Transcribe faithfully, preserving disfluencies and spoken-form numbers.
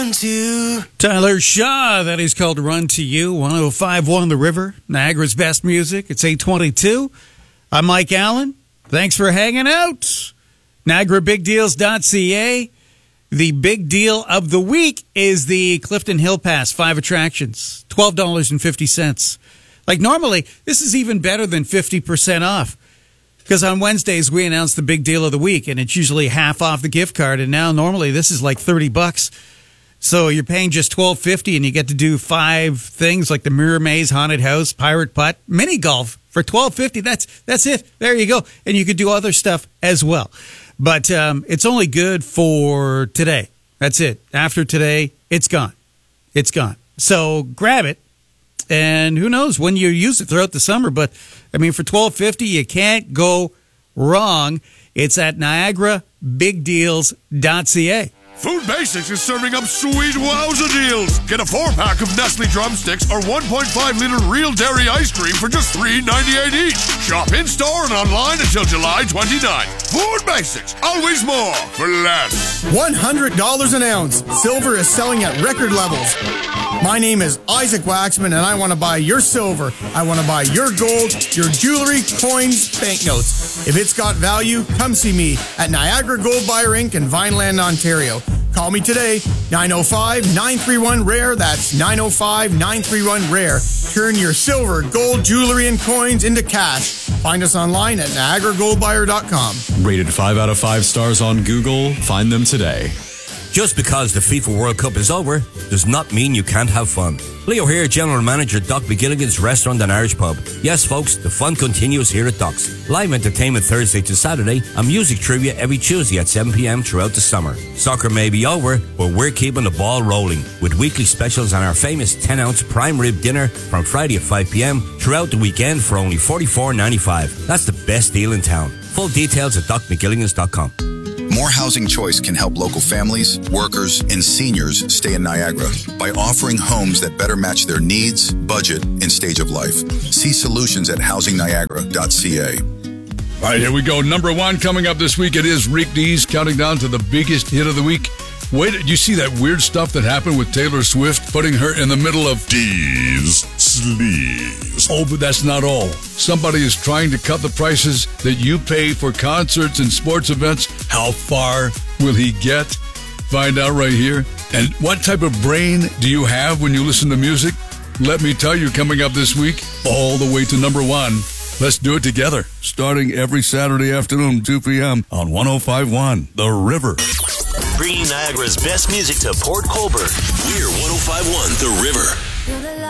run to. Tyler Shaw, that is called Run to You, one oh five point one The River, Niagara's best music. It's eight twenty-two. I'm Mike Allen. Thanks for hanging out. Niagara Big Deals dot C A. The big deal of the week is the Clifton Hill Pass, five attractions, twelve dollars and fifty cents. Like normally, this is even better than fifty percent off. Because on Wednesdays, we announce the big deal of the week, and it's usually half off the gift card. And now normally this is like thirty bucks. So you're paying just twelve fifty, and you get to do five things like the Mirror Maze, Haunted House, Pirate Putt, mini golf for twelve fifty. That's that's it. There you go. And you could do other stuff as well. But um, it's only good for today. That's it. After today, it's gone. It's gone. So grab it. And who knows when you use it throughout the summer. But, I mean, for twelve fifty, you can't go wrong. It's at Niagara Big Deals dot C A. Food Basics is serving up sweet wowza deals. Get a four-pack of Nestle drumsticks or one point five liter real dairy ice cream for just three ninety-eight each. Shop in-store and online until July twenty-ninth. Food Basics, always more for less. one hundred dollars an ounce. Silver is selling at record levels. My name is Isaac Waxman, and I want to buy your silver. I want to buy your gold, your jewelry, coins, banknotes. If it's got value, come see me at Niagara Gold Buyer Incorporated in Vineland, Ontario. Call me today, nine oh five, nine three one, R A R E. That's nine oh five, nine three one, R A R E. Turn your silver, gold, jewelry, and coins into cash. Find us online at Niagara Gold Buyer dot com. Rated five out of five stars on Google. Find them today. Just because the FIFA World Cup is over does not mean you can't have fun. Leo here, General Manager Doc McGilligan's Restaurant and Irish Pub. Yes, folks, the fun continues here at Doc's. Live entertainment Thursday to Saturday and music trivia every Tuesday at seven p.m. throughout the summer. Soccer may be over, but we're keeping the ball rolling with weekly specials on our famous ten ounce prime rib dinner from Friday at five p.m. throughout the weekend for only forty-four ninety-five. That's the best deal in town. Full details at doc mcgilligans dot com. More Housing Choice can help local families, workers, and seniors stay in Niagara by offering homes that better match their needs, budget, and stage of life. See solutions at housing niagara dot c a. All right, here we go. Number one coming up this week. It is Rick Dees counting down to the biggest hit of the week. Wait, did you see that weird stuff that happened with Taylor Swift, putting her in the middle of Dees Sleaze? Oh, but that's not all. Somebody is trying to cut the prices that you pay for concerts and sports events. How far will he get? Find out right here. And what type of brain do you have when you listen to music? Let me tell you, coming up this week, all the way to number one. Let's do it together, starting every Saturday afternoon, two p.m. on one oh five point one The River. Bringing Niagara's best music to Port Colborne. We're one oh five point one The River.